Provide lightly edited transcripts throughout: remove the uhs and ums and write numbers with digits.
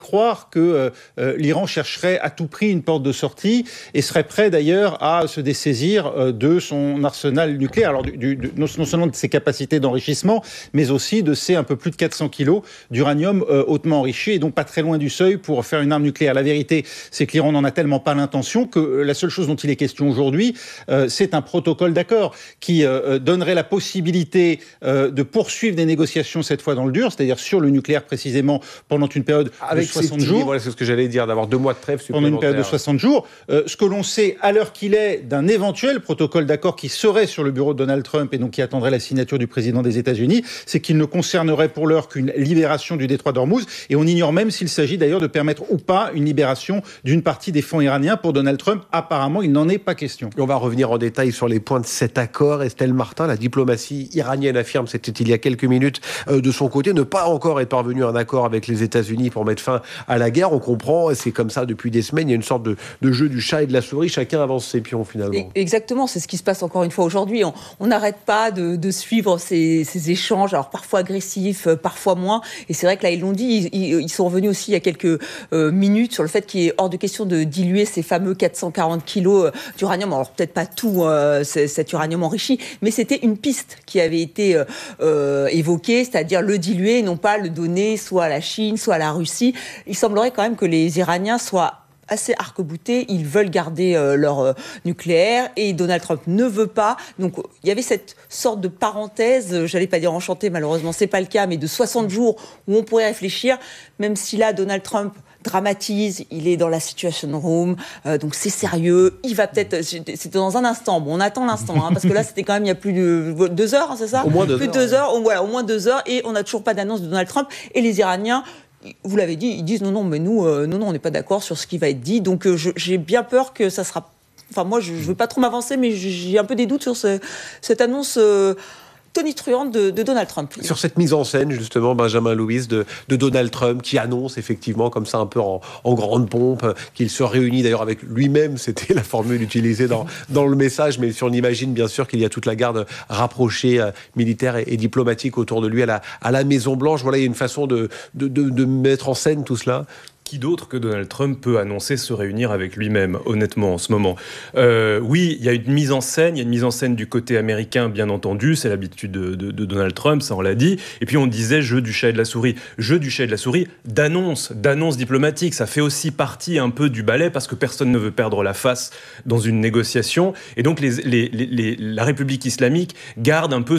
croire que l'Iran chercherait à tout prix une porte de sortie et serait prêt d'ailleurs à se dessaisir de son arsenal nucléaire, alors non seulement de ses capacités d'enrichissement, mais aussi de ses un peu plus de 400 kilos d'uranium hautement enrichi, et donc pas très loin du seuil pour faire une arme nucléaire. La vérité, c'est que l'Iran n'en a tellement pas l'intention que la seule chose dont il est question aujourd'hui, c'est un protocole d'accord qui donnerait la possibilité de poursuivre des négociations cette fois dans le dur, c'est-à-dire sur le nucléaire précisément pendant une période de 60 jours. Voilà, c'est ce que j'allais dire, d'avoir 2 mois de trêve supplémentaire. Pendant une période de 60 jours. Ce que l'on sait à l'heure qu'il est d'un éventuel protocole d'accord qui serait sur le bureau de Donald Trump et donc qui attendrait la signature du président des États-Unis, c'est qu'il ne concernerait pour l'heure qu'une libération du détroit d'Ormuz, et on ignore même s'il s'agit d'ailleurs de permettre ou pas une libération d'une partie des fonds iraniens. Pour Donald Trump, apparemment, il n'en est pas question. On va revenir en détail sur les points de cet accord. Estelle Martin, la diplomatie iranienne affirme, c'était il y a quelques minutes, de son côté, ne pas encore être parvenu à un accord avec les États-Unis pour mettre fin à la guerre. On comprend, c'est comme ça depuis des semaines, il y a une sorte de jeu du chat et de la souris, chacun avance ses pions finalement. Exactement, c'est ce qui se passe encore une fois aujourd'hui. On n'arrête pas de suivre ces échanges, alors parfois agressifs, parfois moins. Et c'est vrai que là, ils l'ont dit, ils sont revenus aussi il y a quelques minutes sur le fait qu'il est hors de question de diluer ces fameux 440 kilos d'uranium. Alors peut-être pas tout cet uranium enrichi, mais c'était une piste qui avait été évoquée, c'est-à-dire le diluer et non pas le donner soit à la Chine, soit à la Russie. Il semblerait quand même que les Iraniens soient assez arc-boutés, ils veulent garder leur nucléaire et Donald Trump ne veut pas. Donc il y avait cette sorte de parenthèse, j'allais pas dire enchantée, malheureusement c'est pas le cas, mais de 60 jours où on pourrait réfléchir, même si là Donald Trump dramatise, il est dans la Situation Room, donc c'est sérieux, il va peut-être, c'était dans un instant, bon on attend l'instant, parce que là c'était quand même il y a plus de 2 heures, c'est ça ? Au moins 2 heures. Plus de 2 heures, voilà, au moins 2 heures, et on n'a toujours pas d'annonce de Donald Trump, et les Iraniens, vous l'avez dit, ils disent non, mais nous, non, on n'est pas d'accord sur ce qui va être dit. Donc j'ai bien peur que ça sera. Enfin, moi, je ne veux pas trop m'avancer, mais j'ai un peu des doutes sur cette annonce tonitruante de Donald Trump. Sur cette mise en scène, justement, Benjamin Louis, de Donald Trump, qui annonce effectivement, comme ça, un peu en grande pompe, qu'il se réunit d'ailleurs avec lui-même, c'était la formule utilisée dans le message, mais si on imagine bien sûr qu'il y a toute la garde rapprochée, militaire et diplomatique autour de lui à la Maison-Blanche. Voilà, il y a une façon de mettre en scène tout cela. Qui d'autre que Donald Trump peut annoncer se réunir avec lui-même, honnêtement, en ce moment ? Oui, il y a une mise en scène, il y a une mise en scène du côté américain, bien entendu, c'est l'habitude de Donald Trump, ça on l'a dit. Et puis on disait jeu du chat et de la souris. Jeu du chat et de la souris, d'annonce diplomatique. Ça fait aussi partie un peu du ballet parce que personne ne veut perdre la face dans une négociation. Et donc la République islamique garde un peu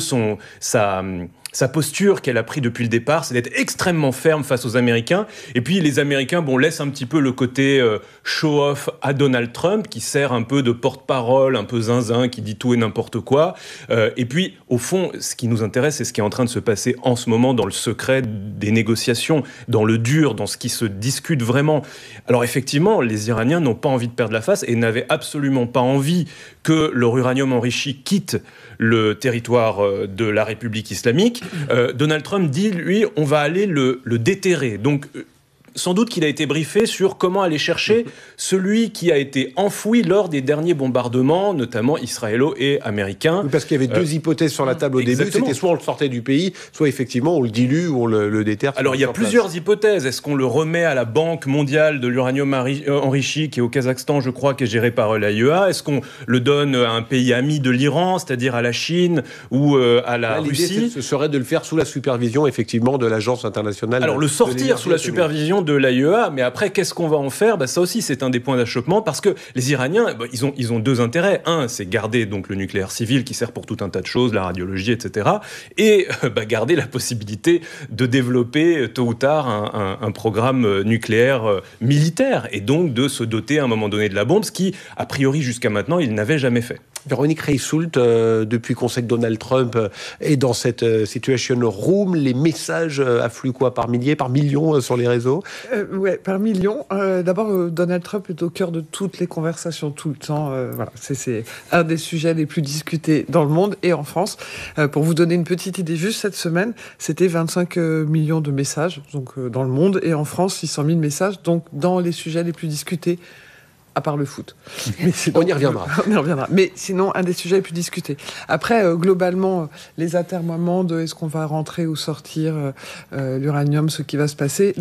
sa posture qu'elle a pris depuis le départ, c'est d'être extrêmement ferme face aux Américains. Et puis les Américains, laissent un petit peu le côté show-off à Donald Trump, qui sert un peu de porte-parole, un peu zinzin, qui dit tout et n'importe quoi. Et puis, au fond, ce qui nous intéresse, c'est ce qui est en train de se passer en ce moment dans le secret des négociations, dans le dur, dans ce qui se discute vraiment. Alors effectivement, les Iraniens n'ont pas envie de perdre la face et n'avaient absolument pas envie que leur uranium enrichi quitte le territoire de la République islamique. Donald Trump dit, lui, on va aller le déterrer. Donc, sans doute qu'il a été briefé sur comment aller chercher celui qui a été enfoui lors des derniers bombardements, notamment israélo et américains. Oui, parce qu'il y avait 2 hypothèses sur la table au début. C'était soit on le sortait du pays, soit effectivement on le dilue ou on le déterre. Alors il y a plusieurs hypothèses. Est-ce qu'on le remet à la Banque mondiale de l'uranium enrichi, qui est au Kazakhstan, je crois, qui est gérée par l'AIEA ? Est-ce qu'on le donne à un pays ami de l'Iran, c'est-à-dire à la Chine ou à la Russie ? L'idée, ce serait de le faire sous la supervision, effectivement, de l'Agence internationale. Alors le sortir sous la supervision de l'AIEA, mais après, qu'est-ce qu'on va en faire ? Ça aussi, c'est un des points d'achoppement, parce que les Iraniens, ils ont 2 intérêts. Un, c'est garder donc le nucléaire civil, qui sert pour tout un tas de choses, la radiologie, etc. Et garder la possibilité de développer, tôt ou tard, un programme nucléaire militaire, et donc de se doter à un moment donné de la bombe, ce qui, a priori, jusqu'à maintenant, ils n'avaient jamais fait. Véronique Reisoult, depuis qu'on sait que Donald Trump est dans cette Situation Room, les messages affluent quoi, par milliers, par millions sur les réseaux ? Oui, par millions. D'abord, Donald Trump est au cœur de toutes les conversations, tout le temps. Voilà, c'est un des sujets les plus discutés dans le monde et en France. Pour vous donner une petite idée, juste cette semaine, c'était 25 millions de messages donc, dans le monde, et en France, 600 000 messages, donc dans les sujets les plus discutés à part le foot. Mais sinon, on y reviendra. On y reviendra. Mais sinon, un des sujets les plus discutés. Après, globalement, les atermoiements de est-ce qu'on va rentrer ou sortir l'uranium, ce qui va se passer,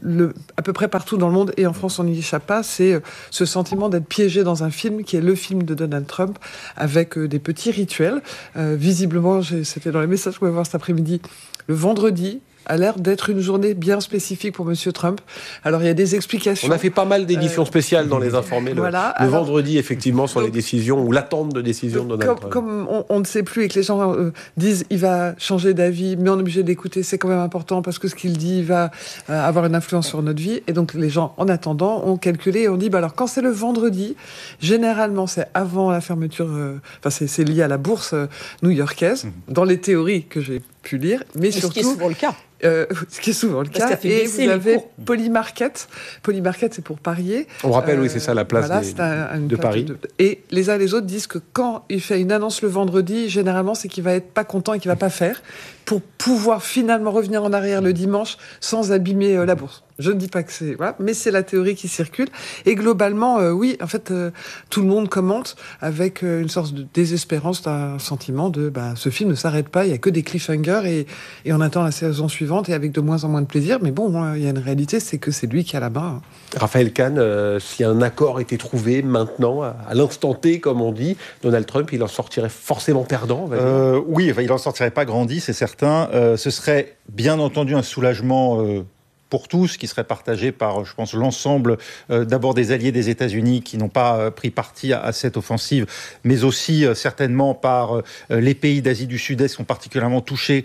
à peu près partout dans le monde, et en France, on n'y échappe pas, c'est ce sentiment d'être piégé dans un film qui est le film de Donald Trump, avec des petits rituels. Visiblement, c'était dans les messages qu'on va voir cet après-midi, le vendredi a l'air d'être une journée bien spécifique pour Monsieur Trump. Alors, il y a des explications. On a fait pas mal d'éditions spéciales dans Les Informés le vendredi, effectivement, sur les décisions ou l'attente de décision de Donald Trump. Comme on ne sait plus et que les gens disent il va changer d'avis, mais on est obligé d'écouter, c'est quand même important parce que ce qu'il dit va avoir une influence sur notre vie. Et donc, les gens, en attendant, ont calculé et ont dit alors, quand c'est le vendredi, généralement, c'est avant la fermeture, c'est lié à la bourse new-yorkaise, dans les théories que j'ai pu lire, mais surtout... Ce qui est souvent le cas. Ce qui est souvent le cas. Et vous avez Polymarket. Polymarket, c'est pour parier. On rappelle, oui, c'est ça la place de Paris. Et les uns et les autres disent que quand il fait une annonce le vendredi, généralement, c'est qu'il va être pas content et qu'il va pas faire pour pouvoir finalement revenir en arrière le dimanche sans abîmer la bourse. Je ne dis pas que c'est... Voilà, mais c'est la théorie qui circule. Et globalement, oui, en fait, tout le monde commente avec une sorte de désespérance, un sentiment de ce film ne s'arrête pas, il n'y a que des cliffhangers et on attend la saison suivante et avec de moins en moins de plaisir. Mais bon, il y a une réalité, c'est que c'est lui qui a la main. Raphaël Kahn, si un accord était trouvé maintenant, à l'instant T, comme on dit, Donald Trump, il en sortirait forcément perdant. Oui, il n'en sortirait pas grandi, c'est certain. Ce serait bien entendu un soulagement... pour tous, qui serait partagé par, je pense, l'ensemble d'abord des alliés des États-Unis qui n'ont pas pris parti à cette offensive, mais aussi certainement par les pays d'Asie du Sud-Est qui sont particulièrement touchés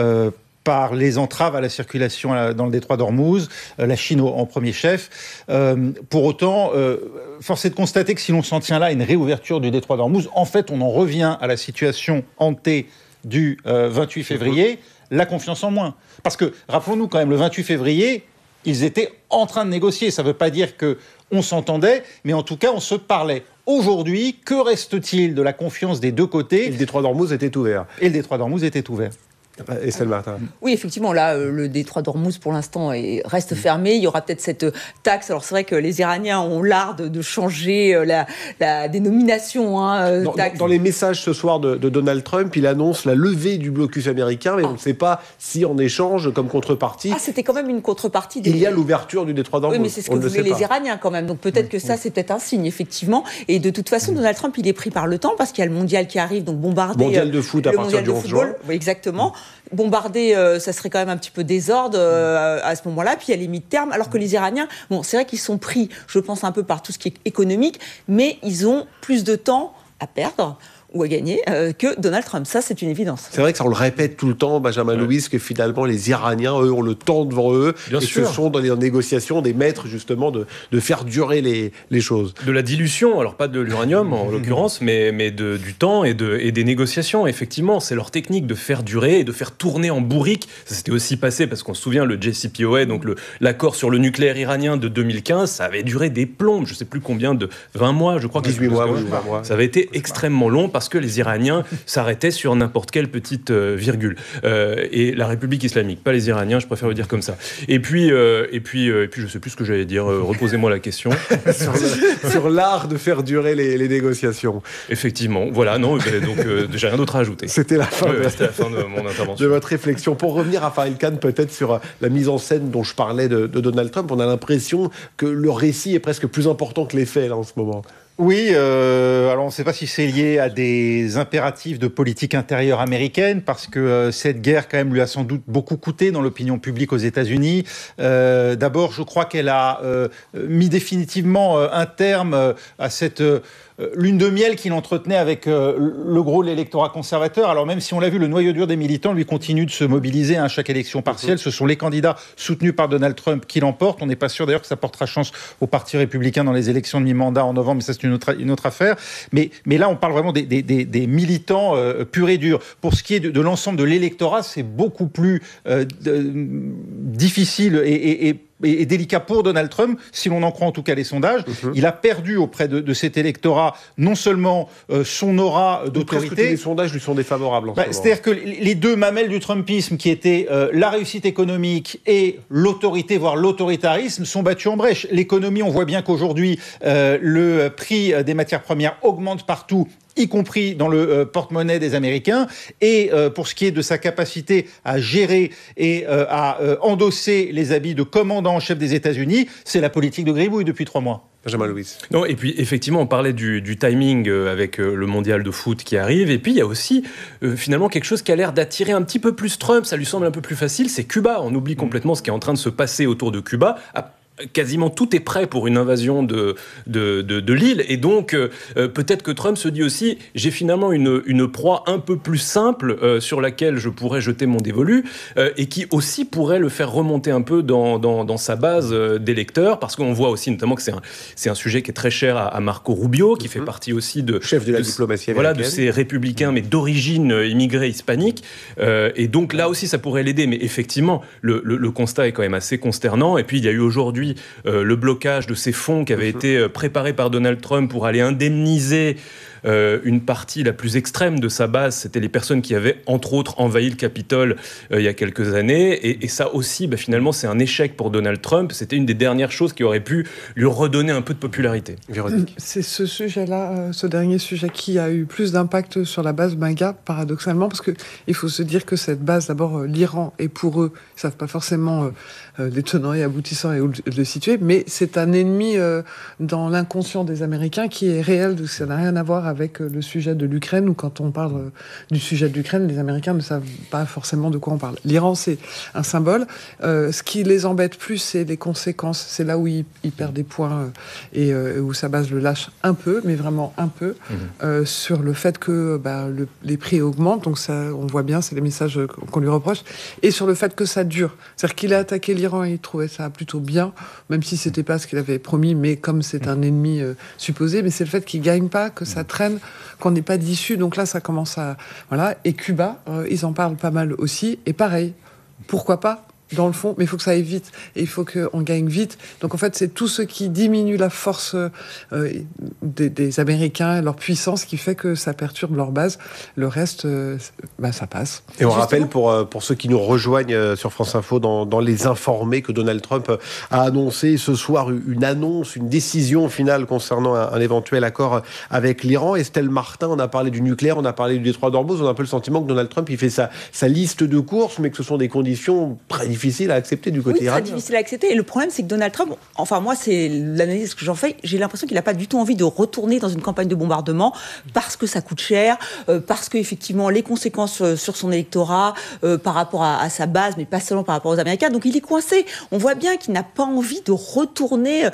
par les entraves à la circulation dans le détroit d'Ormuz, la Chine en premier chef. Pour autant, force est de constater que si l'on s'en tient là à une réouverture du détroit d'Ormuz, en fait, on en revient à la situation hantée du 28 février, la confiance en moins. Parce que, rappelons-nous quand même, le 28 février, ils étaient en train de négocier. Ça ne veut pas dire qu'on s'entendait, mais en tout cas, on se parlait. Aujourd'hui, que reste-t-il de la confiance des deux côtés ? Et le détroit d'Ormuz était ouvert. Et le détroit d'Ormuz était ouvert. Estelle Martin. Oui, effectivement, là, le détroit d'Ormuz, pour l'instant, reste fermé. Il y aura peut-être cette taxe. Alors, c'est vrai que les Iraniens ont l'art de changer la dénomination. Dans les messages ce soir de Donald Trump, il annonce la levée du blocus américain, mais on ne sait pas si, en échange, comme contrepartie... c'était quand même une contrepartie. Il y a l'ouverture du détroit d'Ormuz. Oui, mais c'est ce que voulaient les Iraniens, quand même. Donc, peut-être que ça, c'est peut-être un signe, effectivement. Et de toute façon, Donald Trump, il est pris par le temps, parce qu'il y a le mondial qui arrive, donc bombarder... Mondial de foot à partir du 11 juin. Oui, exactement. Bombarder, ça serait quand même un petit peu désordre à ce moment-là, puis il y a les mi-termes, alors que les Iraniens, c'est vrai qu'ils sont pris, je pense, un peu par tout ce qui est économique, mais ils ont plus de temps à perdre ou à gagner que Donald Trump. Ça, c'est une évidence. C'est vrai que ça, on le répète tout le temps, Benjamin Louis, que finalement, les Iraniens, eux, ont le temps devant eux. Bien et sûr. Ce sont dans les négociations des maîtres, justement, de faire durer les choses. De la dilution, alors pas de l'uranium, en l'occurrence, mais du temps et des négociations. Effectivement, c'est leur technique de faire durer et de faire tourner en bourrique. Ça s'était aussi passé, parce qu'on se souvient, le JCPOA, donc l'accord sur le nucléaire iranien de 2015, ça avait duré des plombes, je ne sais plus combien, de 20 mois, je crois. 18 mois, oui, 20 mois. Ça avait été extrêmement long, parce que les Iraniens s'arrêtaient sur n'importe quelle petite virgule. Et la République islamique, pas les Iraniens, je préfère le dire comme ça. Et puis je sais plus ce que j'allais dire. Reposez-moi la question. sur l'art de faire durer les négociations. Effectivement. Voilà. Non. Donc j'ai rien d'autre à ajouter. C'était la fin. C'était la fin de mon intervention. De votre réflexion. Pour revenir à Raphaël Kahn, peut-être sur la mise en scène dont je parlais de Donald Trump, on a l'impression que le récit est presque plus important que les faits là en ce moment. Oui, alors on ne sait pas si c'est lié à des impératifs de politique intérieure américaine, parce que cette guerre quand même lui a sans doute beaucoup coûté dans l'opinion publique aux États-Unis. D'abord, je crois qu'elle a mis définitivement un terme à cette lune de miel qu'il entretenait avec le gros de l'électorat conservateur. Alors même si on l'a vu, le noyau dur des militants, lui, continue de se mobiliser à chaque élection partielle. Ce sont les candidats soutenus par Donald Trump qui l'emportent. On n'est pas sûr d'ailleurs que ça portera chance au Parti républicain dans les élections de mi-mandat en novembre, mais ça c'est une autre affaire. Mais là, on parle vraiment des militants purs et durs. Pour ce qui est de l'ensemble de l'électorat, c'est beaucoup plus difficile et est délicat pour Donald Trump, si l'on en croit en tout cas les sondages. Il a perdu auprès de cet électorat non seulement son aura d'autorité. Presque tous les sondages lui sont défavorables. C'est-à-dire que les deux mamelles du Trumpisme, qui étaient la réussite économique et l'autorité, voire l'autoritarisme, sont battues en brèche. L'économie, on voit bien qu'aujourd'hui, le prix des matières premières augmente partout, y compris dans le porte-monnaie des Américains. Et pour ce qui est de sa capacité à gérer et à endosser les habits de commandant en chef des États-Unis, c'est la politique de gribouille depuis 3 mois. Benjamin Louis. Non, et puis effectivement, on parlait du timing avec le mondial de foot qui arrive. Et puis il y a aussi finalement quelque chose qui a l'air d'attirer un petit peu plus Trump. Ça lui semble un peu plus facile, c'est Cuba. On oublie complètement ce qui est en train de se passer autour de Cuba. Quasiment tout est prêt pour une invasion de l'île, et donc peut-être que Trump se dit aussi, j'ai finalement une proie un peu plus simple sur laquelle je pourrais jeter mon dévolu, et qui aussi pourrait le faire remonter un peu dans sa base d'électeurs, parce qu'on voit aussi notamment que c'est un sujet qui est très cher à Marco Rubio, qui fait partie aussi de chef de la diplomatie américaine, voilà, de ces républicains mais d'origine immigrée hispanique, et donc là aussi ça pourrait l'aider, mais effectivement le constat est quand même assez consternant. Et puis il y a eu aujourd'hui le blocage de ces fonds qui avaient été préparés par Donald Trump pour aller indemniser une partie la plus extrême de sa base. C'était les personnes qui avaient, entre autres, envahi le Capitole il y a quelques années. Et ça aussi, finalement, c'est un échec pour Donald Trump. C'était une des dernières choses qui aurait pu lui redonner un peu de popularité. Véronique. C'est ce sujet-là, ce dernier sujet, qui a eu plus d'impact sur la base MAGA, paradoxalement, parce qu'il faut se dire que cette base, d'abord, l'Iran est pour eux, ils ne savent pas forcément les tenants et aboutissants et où le situer, mais c'est un ennemi dans l'inconscient des Américains qui est réel, donc ça n'a rien à voir avec le sujet de l'Ukraine, ou quand on parle du sujet de l'Ukraine, les Américains ne savent pas forcément de quoi on parle. L'Iran, c'est un symbole. Ce qui les embête plus, c'est les conséquences. C'est là où ils perdent des points et où sa base le lâche un peu, mais vraiment un peu, sur le fait que les prix augmentent. Donc ça, on voit bien, c'est les messages qu'on lui reproche. Et sur le fait que ça dure. C'est-à-dire qu'il a attaqué l'Iran et il trouvait ça plutôt bien, même si c'était pas ce qu'il avait promis, mais comme c'est un ennemi supposé. Mais c'est le fait qu'il gagne pas, que ça traîne, qu'on n'ait pas d'issue. Donc là, ça commence à... Voilà. Et Cuba, ils en parlent pas mal aussi. Et pareil, pourquoi pas dans le fond, mais il faut que ça aille vite, et il faut qu'on gagne vite. Donc en fait, c'est tout ce qui diminue la force des Américains, leur puissance, qui fait que ça perturbe leur base. Le reste, ça passe. Et on rappelle, pour ceux qui nous rejoignent sur France Info, dans Les Informés, que Donald Trump a annoncé ce soir une décision finale concernant un éventuel accord avec l'Iran. Estelle Martin, on a parlé du nucléaire, on a parlé du détroit d'Ormuz, on a un peu le sentiment que Donald Trump, il fait sa liste de courses, mais que ce sont des conditions très difficile à accepter du côté iranien. Oui, très difficile à accepter. Et le problème, c'est que Donald Trump, enfin moi, c'est l'analyse que j'en fais, j'ai l'impression qu'il n'a pas du tout envie de retourner dans une campagne de bombardement parce que ça coûte cher, parce qu'effectivement, les conséquences sur son électorat par rapport à sa base, mais pas seulement par rapport aux Américains. Donc il est coincé. On voit bien qu'il n'a pas envie de retourner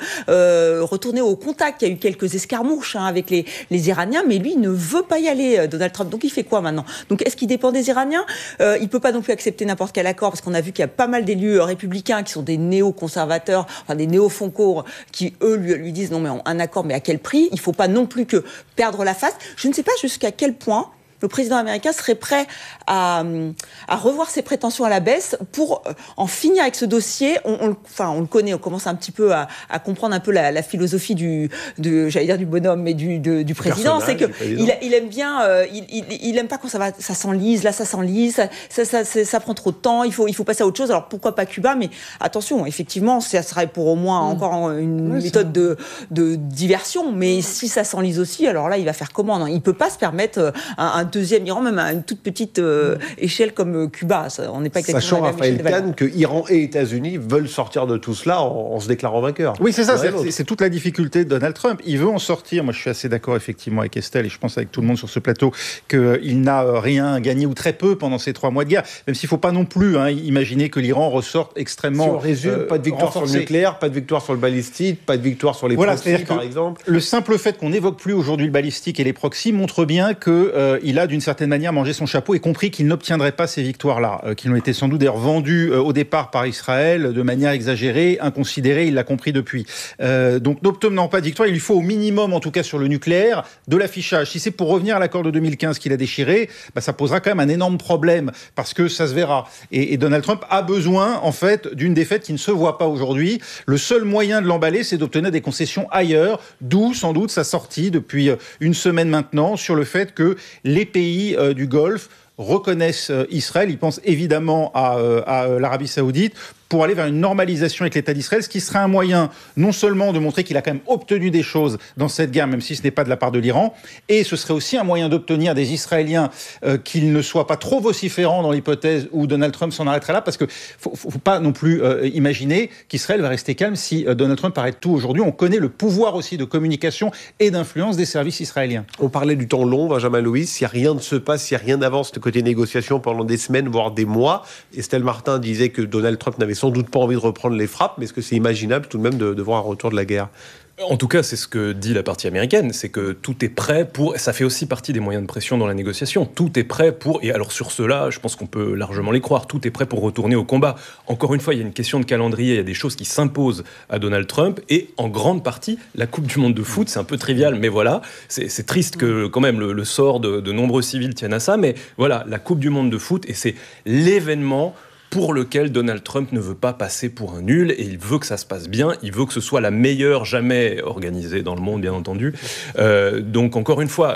au contact. Il y a eu quelques escarmouches avec les Iraniens, mais lui, il ne veut pas y aller, Donald Trump. Donc il fait quoi maintenant ? Donc est-ce qu'il dépend des Iraniens ? Il ne peut pas non plus accepter n'importe quel accord, parce qu'on a vu qu'il y a pas mal d'élus républicains qui sont des néo-conservateurs, enfin des néo-fonco, qui eux lui disent non mais un accord, mais à quel prix ? Il ne faut pas non plus que perdre la face. Je ne sais pas jusqu'à quel point le président américain serait prêt à revoir ses prétentions à la baisse pour en finir avec ce dossier. On le connaît, on commence un petit peu à comprendre un peu la philosophie du bonhomme, mais du président. C'est que il aime bien, il aime pas quand ça s'enlise. Là, ça s'enlise, ça prend trop de temps. Il faut passer à autre chose. Alors pourquoi pas Cuba ? Mais attention, effectivement, ça serait pour au moins encore une méthode de diversion. Mais si ça s'enlise aussi, alors là, il va faire comment ? Non, il peut pas se permettre un deuxième Iran, même à une toute petite échelle comme Cuba. On n'est pas exactement sachant, Raphaël Kahn, que Iran et États-Unis veulent sortir de tout cela en se déclarant vainqueurs. Oui, c'est ça. C'est toute la difficulté de Donald Trump. Il veut en sortir. Moi, je suis assez d'accord, effectivement, avec Estelle, et je pense avec tout le monde sur ce plateau, qu'il n'a rien gagné, ou très peu, pendant ces 3 mois de guerre. Même s'il ne faut pas non plus imaginer que l'Iran ressorte extrêmement... Si on résume, pas de victoire sur le nucléaire, pas de victoire sur le balistique, pas de victoire sur les proxys, par exemple. Le simple fait qu'on n'évoque plus aujourd'hui le balistique et les proxys montre bien qu'il a a d'une certaine manière mangé son chapeau et compris qu'il n'obtiendrait pas ces victoires-là, qui ont été sans doute d'ailleurs vendues au départ par Israël de manière exagérée, inconsidérée, il l'a compris depuis. Donc n'obtenant pas de victoire, il lui faut au minimum, en tout cas sur le nucléaire, de l'affichage. Si c'est pour revenir à l'accord de 2015 qu'il a déchiré, ça posera quand même un énorme problème, parce que ça se verra. Et Donald Trump a besoin, en fait, d'une défaite qui ne se voit pas aujourd'hui. Le seul moyen de l'emballer, c'est d'obtenir des concessions ailleurs, d'où sans doute sa sortie depuis une semaine maintenant sur le fait que les pays du Golfe reconnaissent Israël. Ils pensent évidemment à l'Arabie Saoudite pour aller vers une normalisation avec l'État d'Israël, ce qui serait un moyen non seulement de montrer qu'il a quand même obtenu des choses dans cette guerre, même si ce n'est pas de la part de l'Iran, et ce serait aussi un moyen d'obtenir des Israéliens qu'ils ne soient pas trop vociférants dans l'hypothèse où Donald Trump s'en arrêterait là, parce que faut pas non plus imaginer qu'Israël va rester calme si Donald Trump arrête tout aujourd'hui. On connaît le pouvoir aussi de communication et d'influence des services israéliens. On parlait du temps long, Benjamin Louis, si rien ne se passe, si rien n'avance de côté négociation pendant des semaines, voire des mois. Estelle Martin disait que Donald Trump n'avait sans doute pas envie de reprendre les frappes, mais est-ce que c'est imaginable tout de même de voir un retour de la guerre ? En tout cas, c'est ce que dit la partie américaine, c'est que tout est prêt pour... Ça fait aussi partie des moyens de pression dans la négociation. Tout est prêt pour... Et alors sur cela, je pense qu'on peut largement les croire. Tout est prêt pour retourner au combat. Encore une fois, il y a une question de calendrier, il y a des choses qui s'imposent à Donald Trump, et en grande partie, la Coupe du Monde de foot, c'est un peu trivial, mais voilà, c'est triste que quand même le sort de nombreux civils tienne à ça, mais voilà, la Coupe du Monde de foot, et c'est l'événement pour lequel Donald Trump ne veut pas passer pour un nul, et il veut que ça se passe bien, il veut que ce soit la meilleure jamais organisée dans le monde, bien entendu. Donc encore une fois,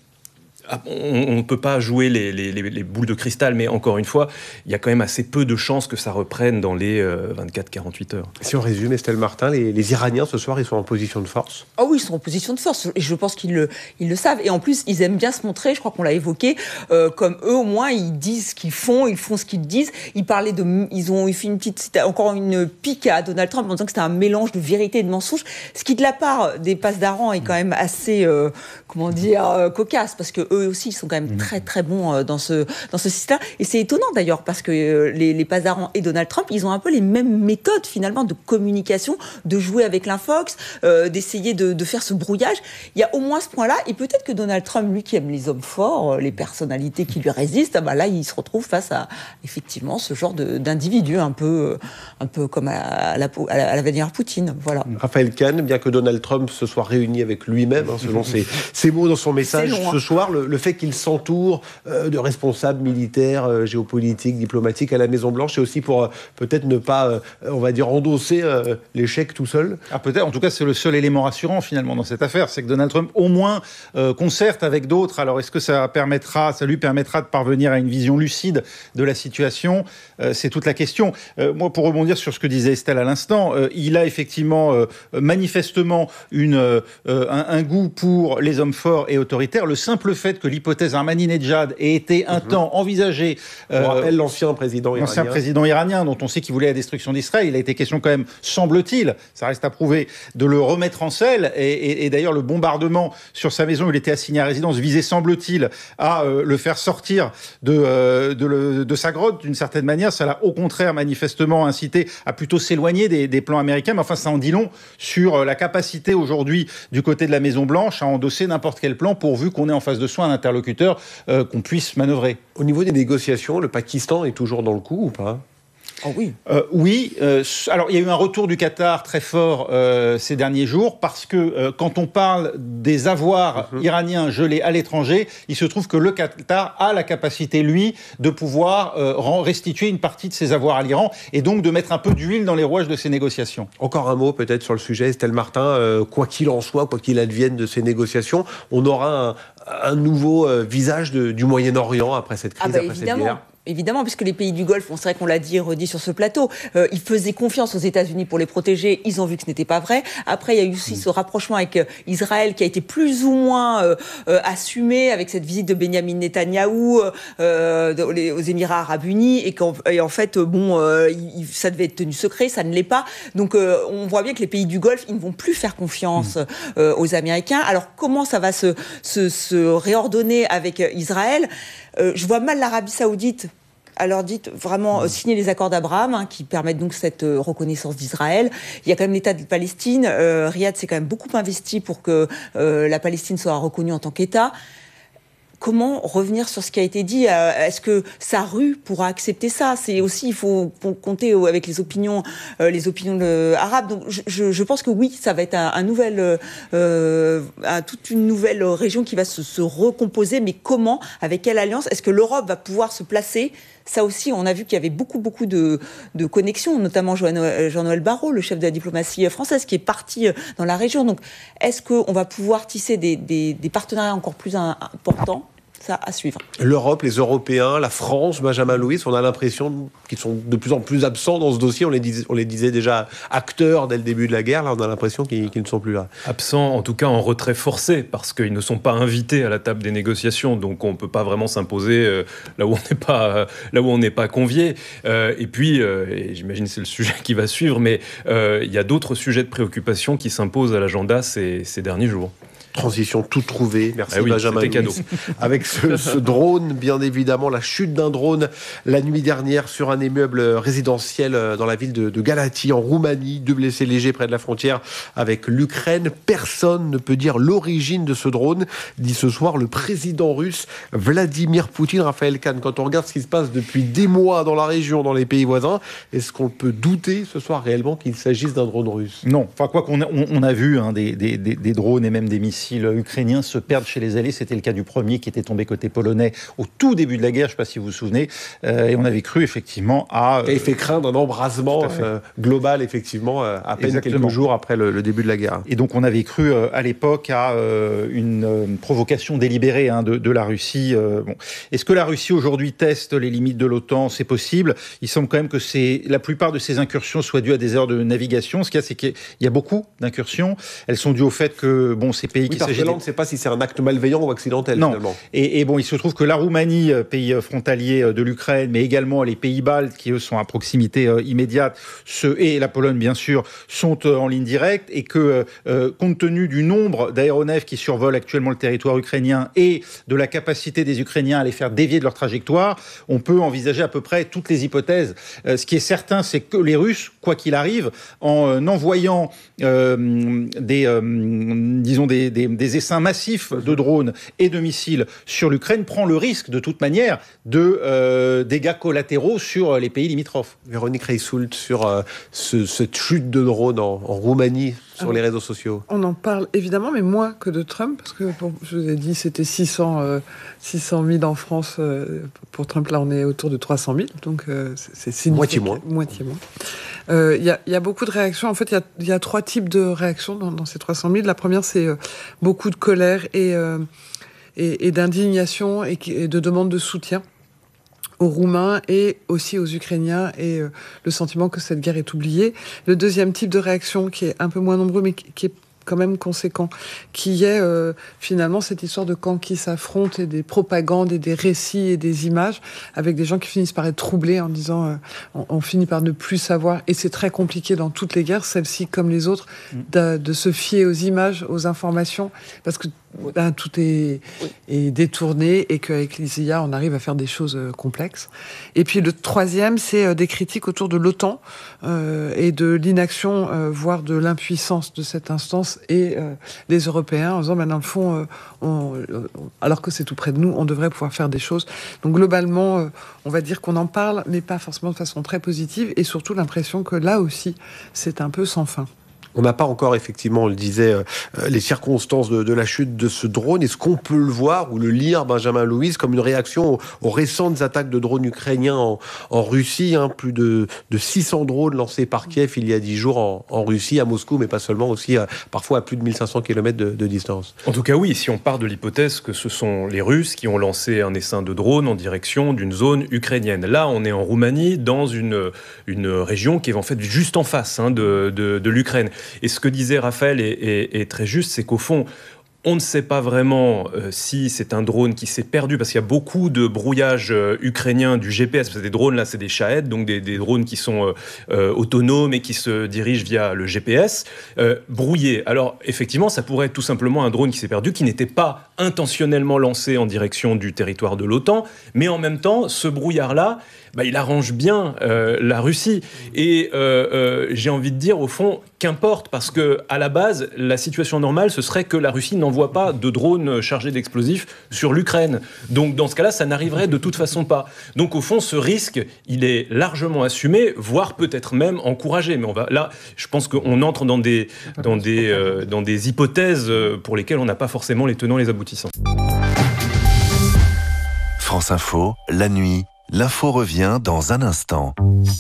on ne peut pas jouer les boules de cristal, mais encore une fois, il y a quand même assez peu de chances que ça reprenne dans les 24-48 heures. Si on résume, Estelle Martin, les Iraniens ce soir, ils sont en position de force ? Ah oui, ils sont en position de force, et je pense qu'ils le savent. Et en plus, ils aiment bien se montrer, je crois qu'on l'a évoqué, comme eux au moins, ils disent ce qu'ils font ce qu'ils disent. Ils ont fait encore une pique à Donald Trump en disant que c'était un mélange de vérité et de mensonge, ce qui de la part des passes d'Aran est quand même assez, cocasse, parce que eux aussi, ils sont quand même très très bons dans ce système. Et c'est étonnant d'ailleurs, parce que les Pasdaran et Donald Trump, ils ont un peu les mêmes méthodes finalement de communication, de jouer avec l'infox, d'essayer de faire ce brouillage. Il y a au moins ce point-là, et peut-être que Donald Trump, lui qui aime les hommes forts, les personnalités qui lui résistent, là il se retrouve face à effectivement ce genre d'individu un peu comme à la Vladimir Poutine. Voilà. Raphaël Kahn, bien que Donald Trump se soit réuni avec lui-même, selon ses mots dans son message ce soir, le fait qu'il s'entoure de responsables militaires, géopolitiques, diplomatiques à la Maison-Blanche, c'est aussi pour peut-être ne pas, endosser l'échec tout seul. Peut-être, en tout cas, c'est le seul élément rassurant finalement dans cette affaire, c'est que Donald Trump au moins concerte avec d'autres. Alors est-ce que ça lui permettra de parvenir à une vision lucide de la situation ? C'est toute la question. Moi, pour rebondir sur ce que disait Estelle à l'instant, il a effectivement manifestement un goût pour les hommes forts et autoritaires. Le simple fait que l'hypothèse Ahmadinejad ait été un temps envisagée... On rappelle l'ancien président iranien, dont on sait qu'il voulait la destruction d'Israël. Il a été question quand même, semble-t-il, ça reste à prouver, de le remettre en selle. Et d'ailleurs, le bombardement sur sa maison où il était assigné à résidence visait, semble-t-il, à le faire sortir de sa grotte, d'une certaine manière. Ça l'a au contraire manifestement incité à plutôt s'éloigner des plans américains. Mais enfin, ça en dit long sur la capacité aujourd'hui du côté de la Maison-Blanche à endosser n'importe quel plan pourvu qu'on ait en face de soi un interlocuteur qu'on puisse manœuvrer. Au niveau des négociations, le Pakistan est toujours dans le coup ou pas ? Oh oui. Oui. Alors, il y a eu un retour du Qatar très fort ces derniers jours parce que quand on parle des avoirs iraniens gelés à l'étranger, il se trouve que le Qatar a la capacité, lui, de pouvoir restituer une partie de ses avoirs à l'Iran et donc de mettre un peu d'huile dans les rouages de ces négociations. Encore un mot peut-être sur le sujet, Estelle Martin. Quoi qu'il en soit, quoi qu'il advienne de ces négociations, on aura un nouveau visage du Moyen-Orient après cette crise, après cette guerre. Évidemment, puisque les pays du Golfe, c'est vrai qu'on l'a dit et redit sur ce plateau, ils faisaient confiance aux États-Unis pour les protéger, ils ont vu que ce n'était pas vrai. Après, il y a eu aussi ce rapprochement avec Israël qui a été plus ou moins assumé avec cette visite de Benjamin Netanyahou aux Émirats Arabes Unis, et en fait, ça devait être tenu secret, ça ne l'est pas. Donc, on voit bien que les pays du Golfe, ils ne vont plus faire confiance aux Américains. Alors, comment ça va se réordonner avec Israël ? Je vois mal l'Arabie Saoudite, alors dites vraiment signer les accords d'Abraham qui permettent donc cette reconnaissance d'Israël. Il y a quand même l'État de Palestine. Riyad s'est quand même beaucoup investi pour que la Palestine soit reconnue en tant qu'État. comment revenir sur ce qui a été dit? Est-ce que sa rue pourra accepter ça? C'est aussi, il faut compter avec les opinions arabes. Donc je pense que oui, ça va être toute une nouvelle région qui va se recomposer. Mais comment? Avec quelle alliance? Est-ce que l'Europe va pouvoir se placer? Ça aussi, on a vu qu'il y avait beaucoup de connexions, notamment Jean-Noël Barrot, le chef de la diplomatie française, qui est parti dans la région. Donc, est-ce qu'on va pouvoir tisser des partenariats encore plus importants? Ça à suivre. L'Europe, les Européens, la France, Benjamin Louis, on a l'impression qu'ils sont de plus en plus absents dans ce dossier. On les disait déjà acteurs dès le début de la guerre. Là, on a l'impression qu'ils ne sont plus là. Absents, en tout cas en retrait forcé, parce qu'ils ne sont pas invités à la table des négociations. Donc on ne peut pas vraiment s'imposer là où on n'est pas convié. Et puis, et j'imagine que c'est le sujet qui va suivre, mais il y a d'autres sujets de préoccupation qui s'imposent à l'agenda ces derniers jours. Transition tout trouvée, merci Benjamin Louis. Cadeau. Avec ce drone, bien évidemment, la chute d'un drone la nuit dernière sur un immeuble résidentiel dans la ville de Galatie, en Roumanie. 2 blessés légers près de la frontière avec l'Ukraine. Personne ne peut dire l'origine de ce drone, dit ce soir le président russe Vladimir Poutine. Raphaël Kahn, quand on regarde ce qui se passe depuis des mois dans la région, dans les pays voisins, est-ce qu'on peut douter ce soir réellement qu'il s'agisse d'un drone russe? Non, enfin quoi qu'on on a vu des drones et même des missiles ukrainiens se perdent chez les Alliés. C'était le cas du premier qui était tombé côté polonais au tout début de la guerre, je ne sais pas si vous vous souvenez, et on avait cru effectivement à... Qui avait fait craindre un embrasement global, effectivement, à peine quelques jours après le début de la guerre. Et donc on avait cru à l'époque à une provocation délibérée de la Russie. Bon. Est-ce que la Russie aujourd'hui teste les limites de l'OTAN? C'est possible. Il semble quand même que la plupart de ces incursions soient dues à des erreurs de navigation. Ce qu'il y a, c'est qu'il y a beaucoup d'incursions. Elles sont dues au fait que ces pays qui parce que là, on ne sait pas si c'est un acte malveillant ou accidentel, finalement. Et bon, il se trouve que la Roumanie, pays frontalier de l'Ukraine, mais également les pays baltes, qui eux sont à proximité immédiate, et la Pologne, bien sûr, sont en ligne directe, et que, compte tenu du nombre d'aéronefs qui survolent actuellement le territoire ukrainien et de la capacité des Ukrainiens à les faire dévier de leur trajectoire, on peut envisager à peu près toutes les hypothèses. Ce qui est certain, c'est que les Russes, quoi qu'il arrive, en envoyant des essaims massifs de drones et de missiles sur l'Ukraine, prend le risque de toute manière de dégâts collatéraux sur les pays limitrophes. Véronique Reissoult, sur cette chute de drones en Roumanie, sur les réseaux sociaux. On en parle évidemment, mais moins que de Trump, parce que je vous ai dit c'était 600 000 en France. Pour Trump, là on est autour de 300 000, donc c'est moitié moins. Il y a beaucoup de réactions. En fait, il y a 3 types de réactions dans ces 300 000. La première, c'est beaucoup de colère et d'indignation et de demande de soutien aux Roumains et aussi aux Ukrainiens, et le sentiment que cette guerre est oubliée. Le deuxième type de réaction, qui est un peu moins nombreux, mais qui est quand même conséquent, qui est finalement cette histoire de camps qui s'affrontent et des propagandes et des récits et des images, avec des gens qui finissent par être troublés en disant on finit par ne plus savoir, et c'est très compliqué dans toutes les guerres, celle-ci comme les autres, de se fier aux images, aux informations, parce que tout est détourné et qu'avec les IA, on arrive à faire des choses complexes. Et puis le troisième, c'est des critiques autour de l'OTAN et de l'inaction, voire de l'impuissance de cette instance et des Européens, en disant, dans le fond, alors que c'est tout près de nous, on devrait pouvoir faire des choses. Donc globalement, on va dire qu'on en parle, mais pas forcément de façon très positive, et surtout l'impression que là aussi, c'est un peu sans fin. On n'a pas encore, effectivement, on le disait, les circonstances de la chute de ce drone. Est-ce qu'on peut le voir ou le lire, Benjamin Louis, comme une réaction aux récentes attaques de drones ukrainiens en Russie, plus de 600 drones lancés par Kiev il y a 10 jours en Russie, à Moscou, mais pas seulement, aussi parfois à plus de 1500 km de distance. En tout cas, oui, si on part de l'hypothèse que ce sont les Russes qui ont lancé un essaim de drones en direction d'une zone ukrainienne. Là, on est en Roumanie, dans une région qui est en fait juste en face de l'Ukraine. Et ce que disait Raphaël est très juste, c'est qu'au fond, on ne sait pas vraiment si c'est un drone qui s'est perdu, parce qu'il y a beaucoup de brouillage ukrainien du GPS. Parce que des drones, là, c'est des Shahed, donc des drones qui sont autonomes et qui se dirigent via le GPS, brouillés. Alors, effectivement, ça pourrait être tout simplement un drone qui s'est perdu, qui n'était pas intentionnellement lancé en direction du territoire de l'OTAN, mais en même temps, ce brouillard-là il arrange bien la Russie. Et j'ai envie de dire, au fond, qu'importe, parce que à la base, la situation normale, ce serait que la Russie n'envoie pas de drones chargés d'explosifs sur l'Ukraine. Donc, dans ce cas-là, ça n'arriverait de toute façon pas. Donc, au fond, ce risque, il est largement assumé, voire peut-être même encouragé. Mais là, je pense qu'on entre dans des hypothèses pour lesquelles on n'a pas forcément les tenants et les aboutissants. France Info, la nuit, l'info revient dans un instant.